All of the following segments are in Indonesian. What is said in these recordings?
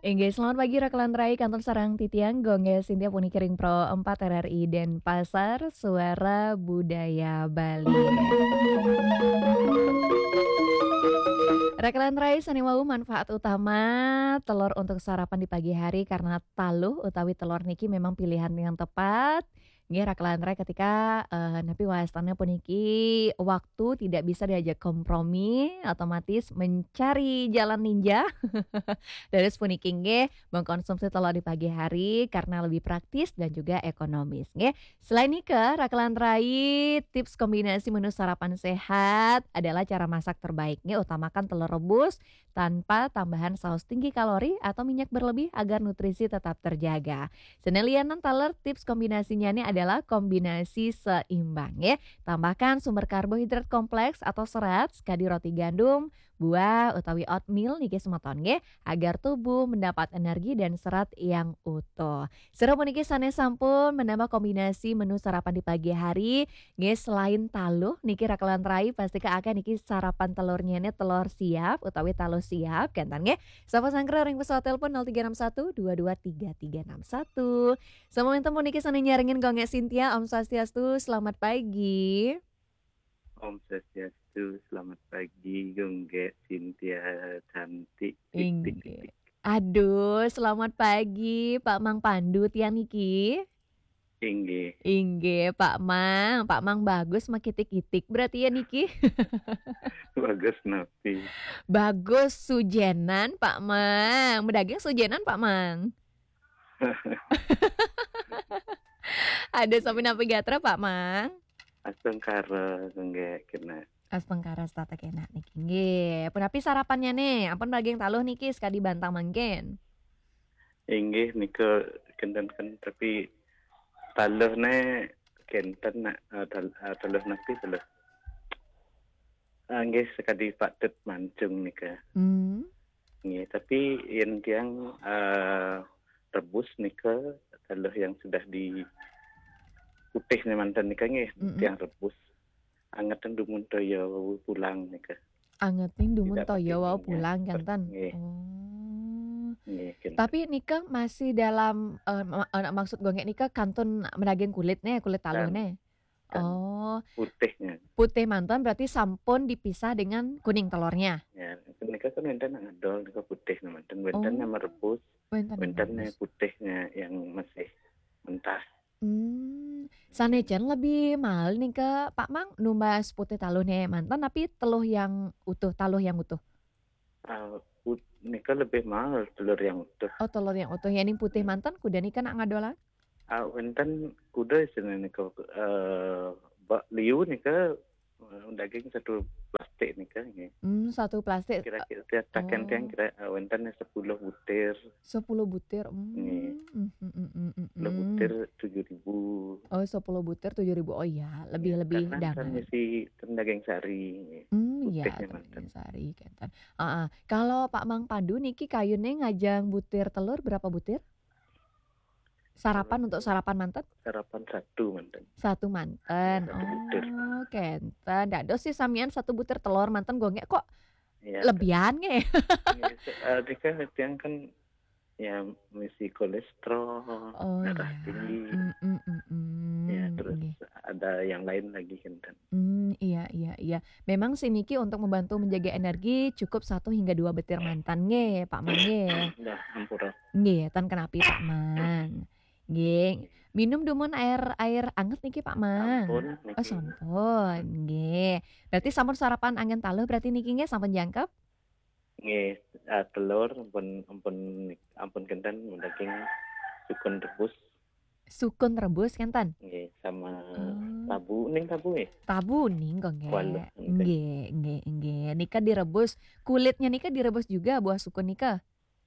Inggih, selamat pagi Raklan Rai, Kantor Sarang Titiang, Gongge Sintia Puni Kering Pro 4 RRI Denpasar, Suara Budaya Bali. Raklan Rai Sanimau manfaat utama telur untuk sarapan di pagi hari karena taluh utawi telur niki memang pilihan yang tepat. Nggih Raklan Rai ketika nepi waestannya puniki waktu tidak bisa diajak kompromi, otomatis mencari jalan ninja. Dari puniki nggih mengkonsumsi telur di pagi hari karena lebih praktis dan juga ekonomis nggih. Selain nike Raklan Rai tips kombinasi menu sarapan sehat adalah cara masak terbaiknya utamakan telur rebus tanpa tambahan saus tinggi kalori atau minyak berlebih agar nutrisi tetap terjaga. Senelianan taler tips kombinasinya ini adalah kombinasi seimbang ya. Tambahkan sumber karbohidrat kompleks atau serat sekali roti gandum, buah utawi oatmeal niki semeton nggih agar tubuh mendapat energi dan serat yang utuh. Seru puniki sanes sampun menambah kombinasi menu sarapan di pagi hari nggih selain taluh niki Raklan Rai pasti akan niki sarapan telurnya ini telur siap utawi taluh siap gantan nggih. Sapa sangkra ring pesawat telepon 0361 223361. Semoga temu niki sane nyaringin gonge Sintia Om Swastiastu selamat pagi. Om Swastiastu, selamat pagi, Gongge, Cynthia, cantik, tik tik tik Inggih. tik. Aduh, selamat pagi Pak Mang Pandu tiang niki. Inggih, Inggih, Pak Mang bagus makitik-itik berarti ya niki. bagus napi. Bagus sujenan Pak Mang. Medaging sujenan Pak Mang. Ada sapi napi gatra Pak Mang. Asengkara, Gongge, kena. Astengkara stata kena niki. Nggih, penapi sarapannya nih? Ampun daging taluh niki sekali bantang mangken. Inggih, nika kenten tapi taluh ne kenten nak taluh napi taluh. Inggih sekali patut mancung nika. Hmm. Inggih, tapi yang tiang rebus nika taluh yang sudah di putih nih mantan nika nggih tiang rebus. Angatan dumun toyo pulang nika. Angeting dumun Tidak pakai toyo wau minyak. pulang ganten. Nggih, Oh. nggih kinten. Tapi nikah masih dalam maksud gonge nikah kantun menaging kulitnya, kulit Kan taluhnya. kan Oh, putihnya. putih mantan berarti sampun dipisah dengan kuning telurnya. Ya, nika kan wenten ngadol nika putih mantan wenten Oh, merebus, wenten wenten merebus. putihnya yang masih mentah. Sanejan lebih mahal nih ke Pak Mang numbas putih taluhnya mantan tapi taluh yang utuh. Nika lebih mahal telur yang utuh. Oh, telur yang utuh ya ning putih mantan kuda nika nak ngadolan. Wenten kuda istilahnya nika bak liu nika daging satu plastik nika nggih. Satu plastik. Kira-kira tiap takan tiang Oh, kira wenten 10 butir. 10 butir. Nih, 10 Mm. butir 7.000. Oh, 10 butir 7.000. Oh iya, Ya, lebih-lebih karena kan dangan. mesti daging sari, ya. Iya, Putihnya mantan. Tenggang Sari Kentan. Kalau Pak Mang Pandu niki kayune ngajang butir telur berapa butir? Kalau Untuk sarapan manten? sarapan satu mantan. Satu Ya, manten. satu butir. Oh, Kentan. Dados sih samian satu butir telur manten gonge kok Ya, lebihan nge. jika tiang kan ya mesti kolesterol, Oh darah iya. tinggi. Ya, terus Nggih. ada yang lain lagi kan. Iya iya iya. Memang si Niki untuk membantu menjaga energi cukup 1 hingga 2 butir mantan nge, Pak Mang nge. Dah, ampura. Nggih, tan kenapi Pak Mang. Nggih, minum dumun air air anget niki Pak Mang. Ampun, Oh niki. sampun, nggih. Berarti sampun sarapan angin taluh berarti niki nggih sampun jangkep? Nggih, telur ampun kenten daging sukun rebus Sukun rebus kenten? nggih sama Oh, tabu ning tabu nggih. tabu ning kok Waluh nggih. nggih. Nggih. Nika direbus, kulitnya nika direbus juga buah sukun nika.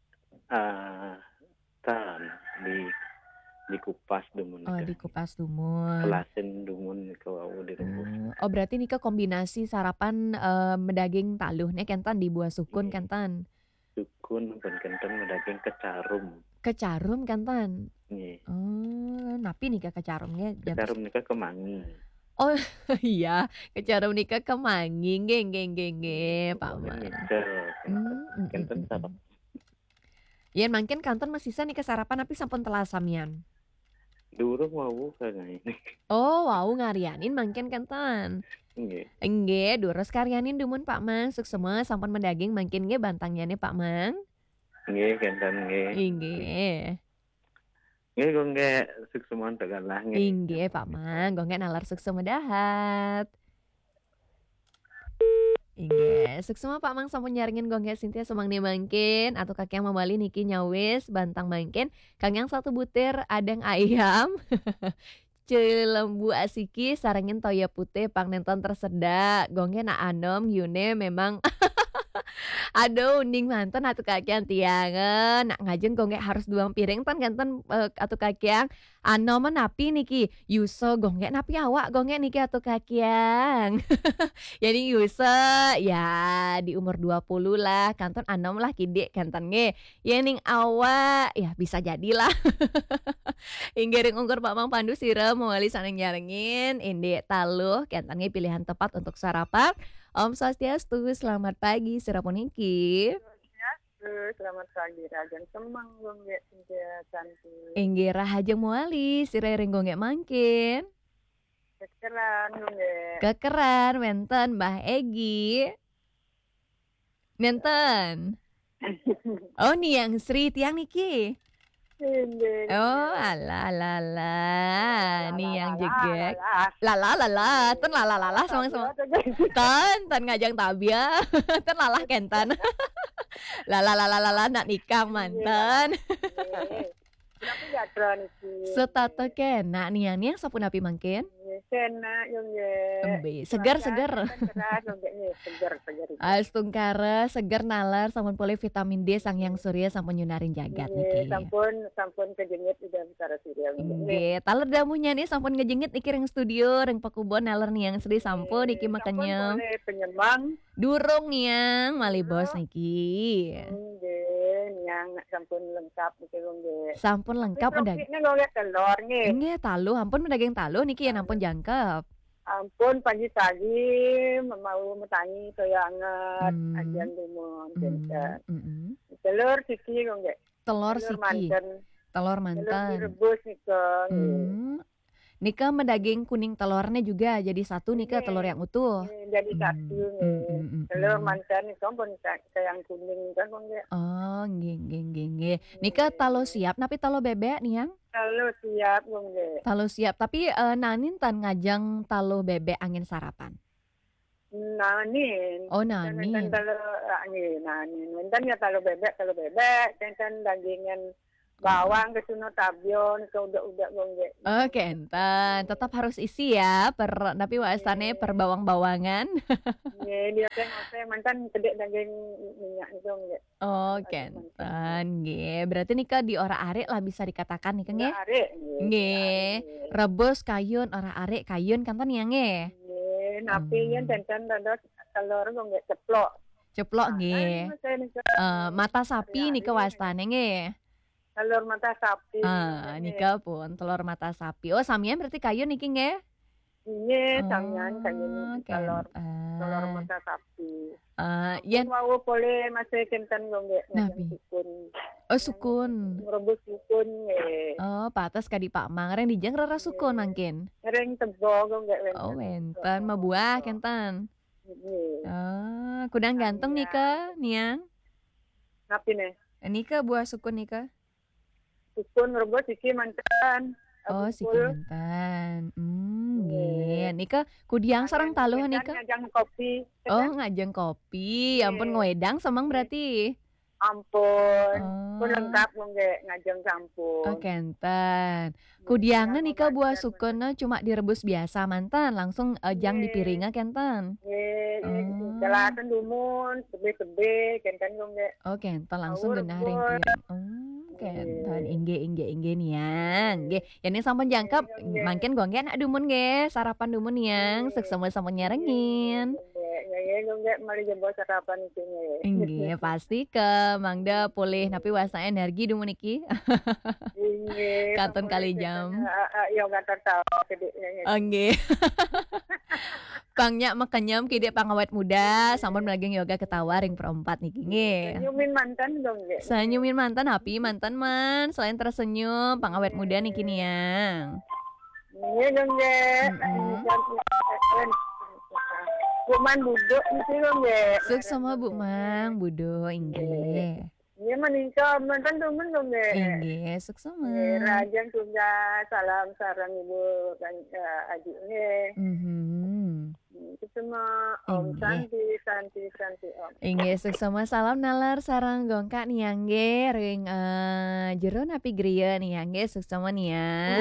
Tan dikupas dumun Oh, nika. dikupas dumun. Kelasin dumun nika wau direbus. Oh, berarti nika kombinasi sarapan daging taluh nih kentan di buah sukun Nggih. kentan. Sukun ampun kenten daging kecarum. Kecarum kentan. Nggih. Oh, napi nika kecarumnya jantos. Kecarum nika kemangi. Oh iya, kecarum nika kemangi nggih, Pak Pokoknya Mang. nika kenten. Mm, mm, mm, Kenten mm, sarap. mm. Yen mangken kanton masisa nih ke sarapan tapi sampun telah sampean? Durung wau ini. Oh, wau ngarianin mangken kanton. Nggih. Enggak, durus karyanin dumun Pak Mang, suksema sampun mendaging mangkin nggih bantangnya nih Pak Mang. Nggih, kinten nggih. Inggih. Nggih, kok nggih sukseman tegalah nggih. Inggih Pak Mang, gonge nalar suksema dahat. Inggih, suksema Pak Mang sampun nyaringin gonge Sintia semangni mangkin atau kakek mamali niki nyawis bantang mangkin kangyang satu butir adang ayam. Cilembu asiki sarengin toya putih pang nenten tersedak gonge na anom yune memang aduh uning manten atuh kakian tiangen, nak ngajeng gonge harus 2 piring tan ganten, atuh kakiang, anoman napi niki, yuso gonge napi awak gonge niki atuh kakiang. Jadi yuso ya di umur 20 lah, kanton anom lah kide kanton nge, ya ning awak ya bisa jadilah. Inggering ungkur Pak Mang Pandu sirem moali saneng nyarengin, inde taluh kanton nge pilihan tepat untuk sarapan. Om Swastiastu, selamat pagi, Sirapuniki. Selamat pagi, Rajan Semang dong ya, Cynthia cantik. Engge Rahajeng Muali, sirering gonge mangkin. Kekeran dong ya. Kekeran, wenten Mbah Egi. Nenten. Oh nih yang Sri tiang niki. Oh ala ala ala, nih yang jegek. Lala lala, ten lala lala sama sama. Ten ngajang tabia, ten lalah kentan. Lala lala lala nak nikah mantan. Kenapa jadra niki? Setato kena nih yang sapun api mangkin. Kena yung Embe, segar. segar. Astungkara seger nalar sampun pulih vitamin D sang yang surya sampun nyunarin jagat niki. Sampun kejengit udah bicara surya. Nggih, taler damunya nih sampun ngejengit iki ring studio ring pakubon naler nih yang Sri sampun niki makanya. Sampun penyemang. Durung nih yang mali bos niki. Yang sampun lengkap niki nggih. Sampun lengkap mendag. Ini ngoliat telur nggih. Nggih, talu ampun mendaging talu niki ya ampun jangkep. Ampun pagi-pagi mau metangi kaya anget ajan dumon telur siki kok nggih. Telur siki. Telur manten. Telur direbus nika. Nika mendaging kuning telurnya juga jadi satu nika telur yang utuh. Jadi satu nggih. Telur manten nika pun yang kuning kan kok nggih. Oh, nggih. Nika talo siap napi talo bebek nih yang? Talo siap kok nggih. Talo siap tapi nanin tan ngajang talo bebek angin sarapan. Nanin. Oh, nanin. Talo angin nanin. Wenten ya talo bebek, enten dagingan bawang ke suno tabion ke udah gonggek. Oke, enten tetap harus isi ya tapi wasane per bawang-bawangan. Nggih, dia teh mantan gede daging minyak itu nggih. Oke, enten nggih. Berarti nika di ora arek lah bisa dikatakan nika nggih. Arek Nggih. Rebus kayun ora arek kayun kanten ya nggih. Nggih, napi yen tenten dados telur nggih ceplok. Ceplok nggih. Mata sapi nika wastane nggih. Telur mata sapi. Nika pun telur mata sapi. Oh, samian berarti kayun niki nggih? Nggih, samian kayun telur mata sapi. Yen mau boleh masih kenten nggih sukun. Oh, sukun. Rebus sukun nggih. Oh, patas ka di Pak Mang reng dijeng rara sukun mangkin. Reng tebo nggih wenten. Oh, wenten mah buah kenten. Nggih. Kudang ganteng nika, Niang. Napi nih? Nika buah sukun nika. Sukun rebus iki mantan. Oh, siki mantan. Nggih. Nika kudiang sareng taluh nika. Ngajang kopi. Oh, ngajeng kopi. Ampun ngwedang semang berarti. Ampun. Pun lengkap nggih ngajeng sampun. Oh, kenten. Kudiangna nika buah sukuna cuma direbus biasa mantan, langsung jang di piringa kenten. Nggih. Jelaten dumun, sebe-sebe kenten nggih. Oh, kenten langsung genah ring piring. Kenten inggih niang. Nggih, yani sampun jangkep mangken gonggen dumun nggih, sarapan dumun niang, suksema sampun nyarengin. nggih nggih mari jebo sarapan iki nggih. Inggih, pasti ke mangda pulih napi wasa energi dumun iki. Inggih, Katon pamulih kali kitanya jam. yoga tertawa gedenya Oh, gitu. nggih. Pangnya makanyam kide pangawet muda, sampun melageng yoga ketawa ring perempat niki nggih. Senyumin mantan dong nggih. Senyumin mantan happy mantan man, selain tersenyum pangawet muda niki niang. Nggih dong nggih. Kuman duduk niki dong nggih. Suk sama Bu Mang, Budo inggih. Iya meningkat mantan temen dong nggih. Inggih, suk sama. Rajang juga salam sarang ibu kan adik nggih. Itu semua Om Santi Om. Inggih, suk sama salam nalar sarang gongka niangge ring jero napi griya niangge suk sama nia.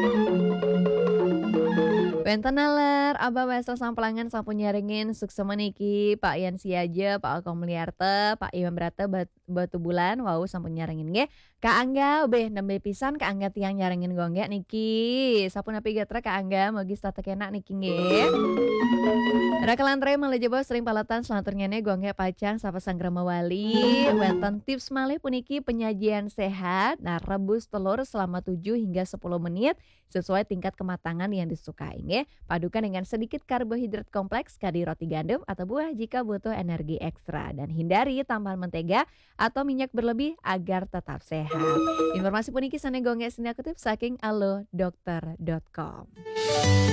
Benten nalar, Abah Wesel Sampelangan sampun nyaringin suksema niki Pak Yan Siaja, Pak Alkom Liarte, Pak Imam Brata Batu Bulan, wow sampun nyaringin nggih. Kak Angga ubeh nembe pisan Kak Angga tiang nyaringin gonggek niki. Sapun api gatra Kak Angga mugi stata kena niki nggih. Rakalantre malejeba sering paletan selanturnyane gonggek pacang sapa sanggrama wali. Wenten tips malih puniki penyajian sehat. Nah, rebus telur selama 7 hingga 10 menit sesuai tingkat kematangan yang disukai nggih. Padukan dengan sedikit karbohidrat kompleks kadi roti gandum atau buah jika butuh energi ekstra dan hindari tambahan mentega atau minyak berlebih agar tetap sehat. Informasi puniki sane gonggek sini kutip saking alodokter.com.